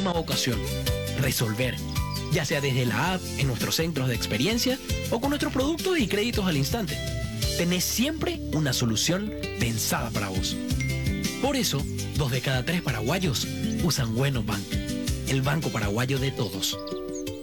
misma vocación: resolver, ya sea desde la app, en nuestros centros de experiencia o con nuestros productos y créditos al instante. Tenés siempre una solución pensada para vos. Por eso, 2 de cada 3 paraguayos usan Bueno Bank, el banco paraguayo de todos.